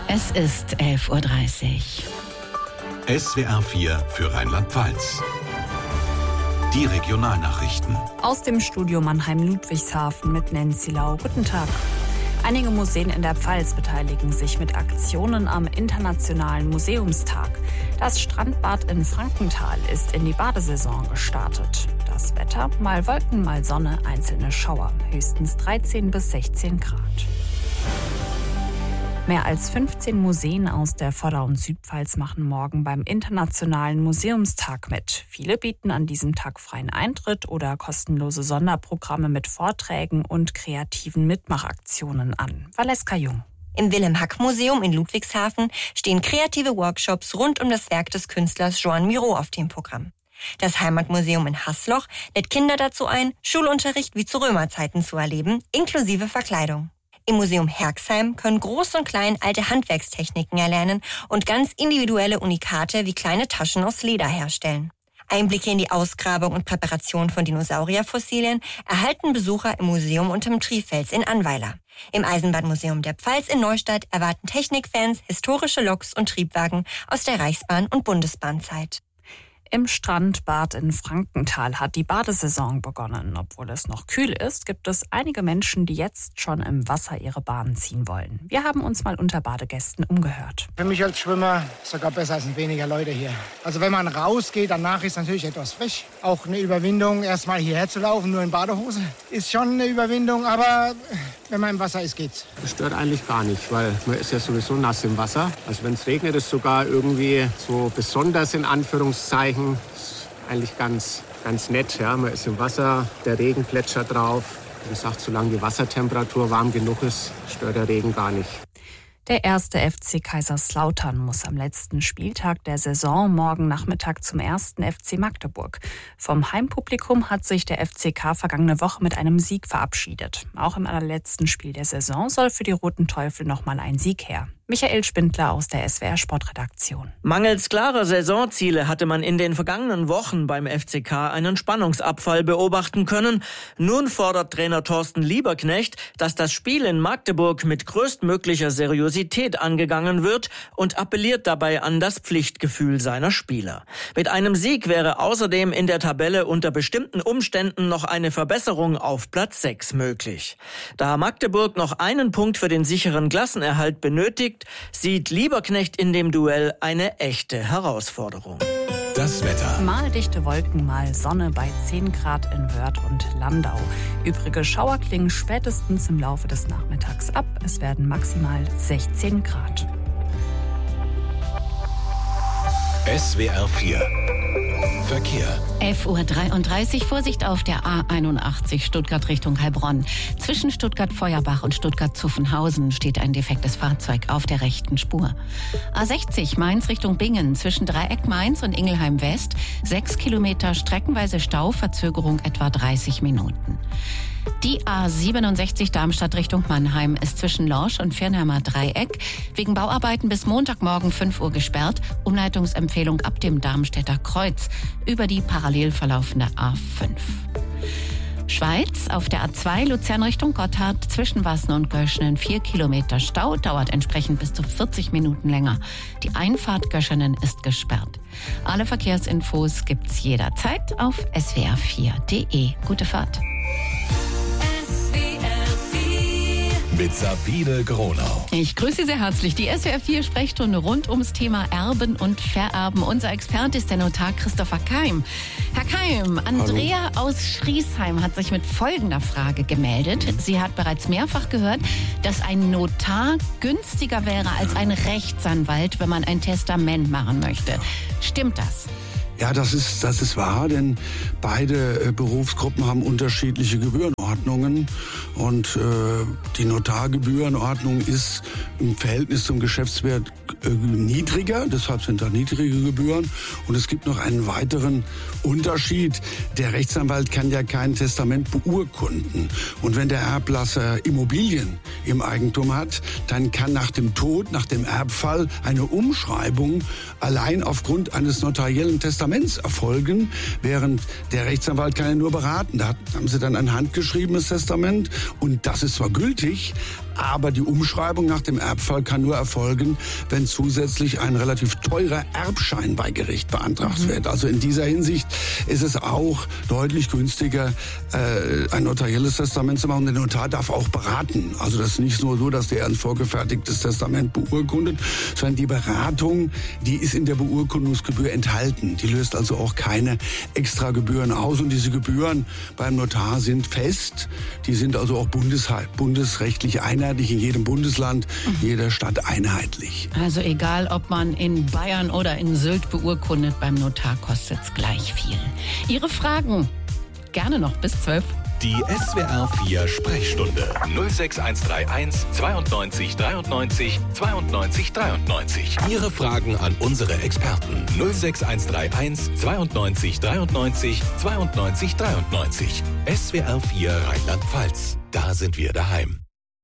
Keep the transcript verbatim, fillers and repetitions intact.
Es ist elf Uhr dreißig. S W R vier für Rheinland-Pfalz. Die Regionalnachrichten. Aus dem Studio Mannheim-Ludwigshafen mit Nancy Lau. Guten Tag. Einige Museen in der Pfalz beteiligen sich mit Aktionen am Internationalen Museumstag. Das Strandbad in Frankenthal ist in die Badesaison gestartet. Das Wetter, mal Wolken, mal Sonne, einzelne Schauer. Höchstens dreizehn bis sechzehn Grad. Mehr als fünfzehn Museen aus der Vorder- und Südpfalz machen morgen beim Internationalen Museumstag mit. Viele bieten an diesem Tag freien Eintritt oder kostenlose Sonderprogramme mit Vorträgen und kreativen Mitmachaktionen an. Valeska Jung. Im Wilhelm-Hack-Museum in Ludwigshafen stehen kreative Workshops rund um das Werk des Künstlers Joan Miró auf dem Programm. Das Heimatmuseum in Haßloch lädt Kinder dazu ein, Schulunterricht wie zu Römerzeiten zu erleben, inklusive Verkleidung. Im Museum Herxheim können Groß und Klein alte Handwerkstechniken erlernen und ganz individuelle Unikate wie kleine Taschen aus Leder herstellen. Einblicke in die Ausgrabung und Präparation von Dinosaurierfossilien erhalten Besucher im Museum unterm Trifels in Annweiler. Im Eisenbahnmuseum der Pfalz in Neustadt erwarten Technikfans historische Loks und Triebwagen aus der Reichsbahn- und Bundesbahnzeit. Im Strandbad in Frankenthal hat die Badesaison begonnen. Obwohl es noch kühl ist, gibt es einige Menschen, die jetzt schon im Wasser ihre Bahn ziehen wollen. Wir haben uns mal unter Badegästen umgehört. Für mich als Schwimmer sogar besser als weniger Leute hier. Also wenn man rausgeht, danach ist natürlich etwas frisch. Auch eine Überwindung, erst mal hierher zu laufen, nur in Badehose, ist schon eine Überwindung. Aber wenn man im Wasser ist, geht's. Das stört eigentlich gar nicht, weil man ist ja sowieso nass im Wasser. Also wenn es regnet, ist sogar irgendwie so besonders in Anführungszeichen. Ist eigentlich ganz, ganz nett. Ja. Man ist im Wasser, der Regen plätschert drauf. Wie gesagt, solange die Wassertemperatur warm genug ist, stört der Regen gar nicht. Der erste F C Kaiserslautern muss am letzten Spieltag der Saison morgen Nachmittag zum ersten F C Magdeburg. Vom Heimpublikum hat sich der F C K vergangene Woche mit einem Sieg verabschiedet. Auch im allerletzten Spiel der Saison soll für die Roten Teufel nochmal ein Sieg her. Michael Spindler aus der S W R Sportredaktion. Mangels klarer Saisonziele hatte man in den vergangenen Wochen beim F C K einen Spannungsabfall beobachten können. Nun fordert Trainer Thorsten Lieberknecht, dass das Spiel in Magdeburg mit größtmöglicher Seriosität angegangen wird und appelliert dabei an das Pflichtgefühl seiner Spieler. Mit einem Sieg wäre außerdem in der Tabelle unter bestimmten Umständen noch eine Verbesserung auf Platz sechs möglich. Da Magdeburg noch einen Punkt für den sicheren Klassenerhalt benötigt, sieht Lieberknecht in dem Duell eine echte Herausforderung. Das Wetter. Mal dichte Wolken, mal Sonne bei zehn Grad in Wörth und Landau. Übrige Schauer klingen spätestens im Laufe des Nachmittags ab. Es werden maximal sechzehn Grad. S W R vier. Verkehr. elf Uhr dreiunddreißig, Vorsicht auf der A einundachtzig Stuttgart Richtung Heilbronn. Zwischen Stuttgart-Feuerbach und Stuttgart-Zuffenhausen steht ein defektes Fahrzeug auf der rechten Spur. A sechzig Mainz Richtung Bingen, zwischen Dreieck Mainz und Ingelheim West. Sechs Kilometer streckenweise Stau, Verzögerung etwa dreißig Minuten. Die A siebenundsechzig Darmstadt Richtung Mannheim ist zwischen Lorsch und Firnheimer Dreieck wegen Bauarbeiten bis Montagmorgen fünf Uhr gesperrt. Umleitungsempfehlung ab dem Darmstädter Kreuz über die parallel verlaufende A fünf. Schweiz auf der A zwei Luzern Richtung Gotthard zwischen Wassen und Göschenen vier Kilometer Stau, dauert entsprechend bis zu vierzig Minuten länger. Die Einfahrt Göschenen ist gesperrt. Alle Verkehrsinfos gibt's jederzeit auf s w r vier punkt d e. Gute Fahrt. Mit Sabine Gronau. Ich grüße Sie sehr herzlich. Die S W R vier Sprechstunde rund ums Thema Erben und Vererben. Unser Experte ist der Notar Christopher Keim. Herr Keim, Andrea Hallo. aus Schriesheim hat sich mit folgender Frage gemeldet. Sie hat bereits mehrfach gehört, dass ein Notar günstiger wäre als ein Rechtsanwalt, wenn man ein Testament machen möchte. Stimmt das? Ja, das ist, das ist wahr, denn beide äh, Berufsgruppen haben unterschiedliche Gebührenordnungen und äh, die Notargebührenordnung ist im Verhältnis zum Geschäftswert äh, niedriger, deshalb sind da niedrige Gebühren. Und es gibt noch einen weiteren Unterschied. Der Rechtsanwalt kann ja kein Testament beurkunden. Und wenn der Erblasser Immobilien im Eigentum hat, dann kann nach dem Tod, nach dem Erbfall eine Umschreibung allein aufgrund eines notariellen Testaments erfolgen, während der Rechtsanwalt kann ja nur beraten. Da haben sie dann ein handgeschriebenes Testament und das ist zwar gültig, Aber die Umschreibung nach dem Erbfall kann nur erfolgen, wenn zusätzlich ein relativ teurer Erbschein bei Gericht beantragt mhm. wird. Also in dieser Hinsicht ist es auch deutlich günstiger, äh, ein notarielles Testament zu machen. Der Notar darf auch beraten. Also das ist nicht nur so, dass der ein vorgefertigtes Testament beurkundet, sondern die Beratung, die ist in der Beurkundungsgebühr enthalten. Die löst also auch keine extra Gebühren aus. Und diese Gebühren beim Notar sind fest. Die sind also auch bundes- bundesrechtlich einheitlich in jedem Bundesland, mhm. jeder Stadt einheitlich. Also egal, ob man in Bayern oder in Sylt beurkundet, beim Notar kostet es gleich viel. Ihre Fragen gerne noch bis zwölf. Die S W R vier Sprechstunde null sechs eins drei eins zweiundneunzig dreiundneunzig zweiundneunzig dreiundneunzig. Ihre Fragen an unsere Experten null sechs eins drei eins zweiundneunzig dreiundneunzig zweiundneunzig dreiundneunzig. S W R vier Rheinland-Pfalz. Da sind wir daheim.